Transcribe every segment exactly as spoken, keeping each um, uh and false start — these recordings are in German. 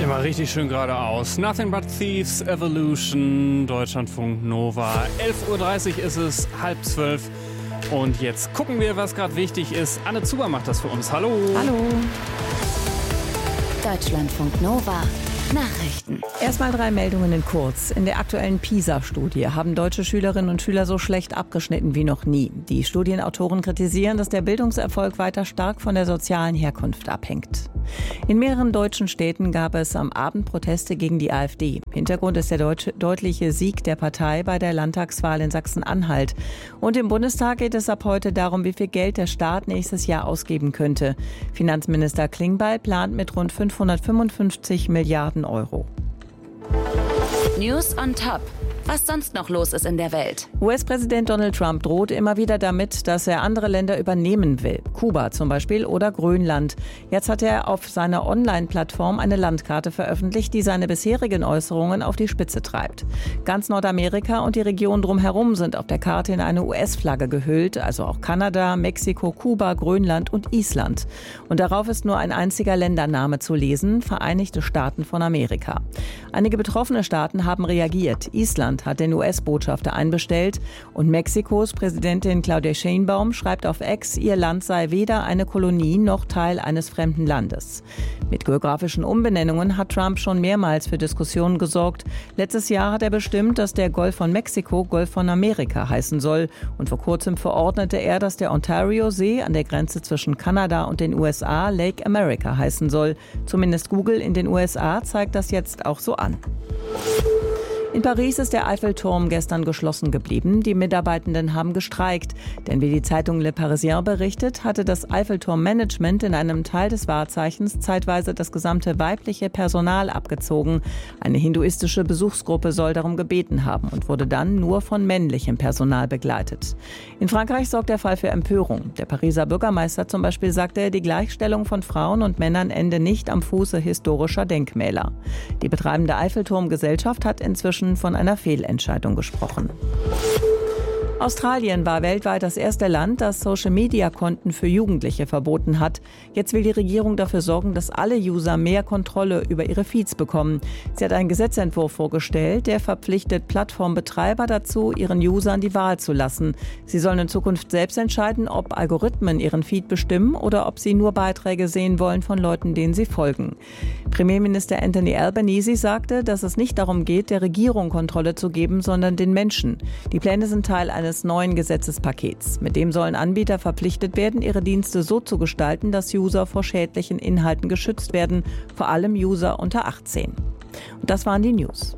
Immer richtig schön geradeaus. Nothing but Thieves, Evolution, Deutschlandfunk Nova. elf Uhr dreißig ist es, halb zwölf. Und jetzt gucken wir, was gerade wichtig ist. Anne Zuber macht das für uns. Hallo. Hallo. Deutschlandfunk Nova. Nachrichten. Erstmal drei Meldungen in kurz. In der aktuellen PISA-Studie haben deutsche Schülerinnen und Schüler so schlecht abgeschnitten wie noch nie. Die Studienautoren kritisieren, dass der Bildungserfolg weiter stark von der sozialen Herkunft abhängt. In mehreren deutschen Städten gab es am Abend Proteste gegen die AfD. Hintergrund ist der deutsche, deutliche Sieg der Partei bei der Landtagswahl in Sachsen-Anhalt. Und im Bundestag geht es ab heute darum, wie viel Geld der Staat nächstes Jahr ausgeben könnte. Finanzminister Klingbeil plant mit rund fünfhundertfünfundfünfzig Milliarden Euro. News on Top. Was sonst noch los ist in der Welt. U S-Präsident Donald Trump droht immer wieder damit, dass er andere Länder übernehmen will. Kuba zum Beispiel oder Grönland. Jetzt hat er auf seiner Online-Plattform eine Landkarte veröffentlicht, die seine bisherigen Äußerungen auf die Spitze treibt. Ganz Nordamerika und die Region drumherum sind auf der Karte in eine U S-Flagge gehüllt, also auch Kanada, Mexiko, Kuba, Grönland und Island. Und darauf ist nur ein einziger Ländername zu lesen: Vereinigte Staaten von Amerika. Einige betroffene Staaten haben reagiert. Island hat den U S-Botschafter einbestellt und Mexikos Präsidentin Claudia Sheinbaum schreibt auf X, ihr Land sei weder eine Kolonie noch Teil eines fremden Landes. Mit geografischen Umbenennungen hat Trump schon mehrmals für Diskussionen gesorgt. Letztes Jahr hat er bestimmt, dass der Golf von Mexiko Golf von Amerika heißen soll. Und vor kurzem verordnete er, dass der Ontario-See an der Grenze zwischen Kanada und den U S A Lake America heißen soll. Zumindest Google in den U S A zeigt das jetzt auch so an. In Paris ist der Eiffelturm gestern geschlossen geblieben. Die Mitarbeitenden haben gestreikt. Denn wie die Zeitung Le Parisien berichtet, hatte das Eiffelturm-Management in einem Teil des Wahrzeichens zeitweise das gesamte weibliche Personal abgezogen. Eine hinduistische Besuchsgruppe soll darum gebeten haben und wurde dann nur von männlichem Personal begleitet. In Frankreich sorgt der Fall für Empörung. Der Pariser Bürgermeister zum Beispiel sagte, die Gleichstellung von Frauen und Männern ende nicht am Fuße historischer Denkmäler. Die betreibende Eiffelturm-Gesellschaft hat inzwischen von einer Fehlentscheidung gesprochen. Australien war weltweit das erste Land, das Social-Media-Konten für Jugendliche verboten hat. Jetzt will die Regierung dafür sorgen, dass alle User mehr Kontrolle über ihre Feeds bekommen. Sie hat einen Gesetzentwurf vorgestellt, der verpflichtet Plattformbetreiber dazu, ihren Usern die Wahl zu lassen. Sie sollen in Zukunft selbst entscheiden, ob Algorithmen ihren Feed bestimmen oder ob sie nur Beiträge sehen wollen von Leuten, denen sie folgen. Premierminister Anthony Albanese sagte, dass es nicht darum geht, der Regierung Kontrolle zu geben, sondern den Menschen. Die Pläne sind Teil eines eines neuen Gesetzespakets. Mit dem sollen Anbieter verpflichtet werden, ihre Dienste so zu gestalten, dass User vor schädlichen Inhalten geschützt werden, vor allem User unter achtzehn. Und das waren die News.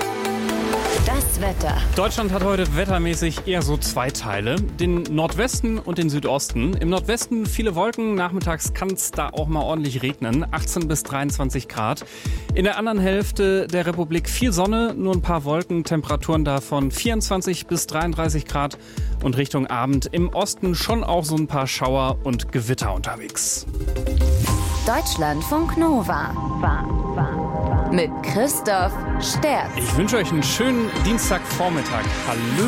Das Wetter. Deutschland hat heute wettermäßig eher so zwei Teile, den Nordwesten und den Südosten. Im Nordwesten viele Wolken, nachmittags kann es da auch mal ordentlich regnen, achtzehn bis dreiundzwanzig Grad. In der anderen Hälfte der Republik viel Sonne, nur ein paar Wolken, Temperaturen davon vierundzwanzig bis dreiunddreißig Grad und Richtung Abend im Osten schon auch so ein paar Schauer und Gewitter unterwegs. Deutschlandfunk Nova. Mit Christoph Sterz. Ich wünsche euch einen schönen Dienstagvormittag. Hallo.